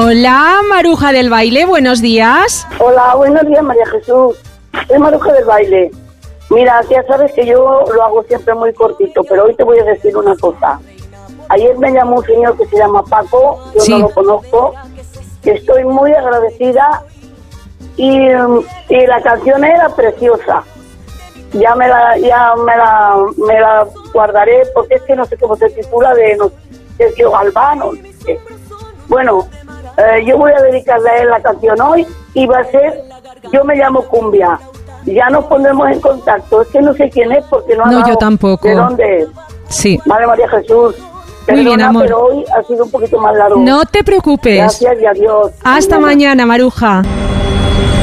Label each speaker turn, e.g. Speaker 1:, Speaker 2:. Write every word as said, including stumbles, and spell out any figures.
Speaker 1: Hola, Maruja del Baile, buenos días.
Speaker 2: Hola, buenos días, María Jesús. Soy Maruja del Baile. Mira, ya sabes que yo lo hago siempre muy cortito, pero hoy te voy a decir una cosa. Ayer me llamó un señor que se llama Paco, yo sí. no lo conozco, que estoy muy agradecida y, y la canción era preciosa. Ya me la ya me la, me la guardaré porque es que no sé cómo se titula, de no, Sergio Galván o no sé. Bueno, eh, yo voy a dedicarle a él la canción hoy y va a ser Yo me llamo Cumbia. Ya nos pondremos en contacto. Es que no sé quién es porque no ha
Speaker 1: No,
Speaker 2: dado
Speaker 1: yo tampoco.
Speaker 2: de dónde es.
Speaker 1: Sí.
Speaker 2: Vale, María Jesús. Perdona,
Speaker 1: muy bien, amor.
Speaker 2: Pero hoy ha sido un poquito más largo.
Speaker 1: No te preocupes.
Speaker 2: Gracias y adiós.
Speaker 1: Hasta mañana, mañana Maruja.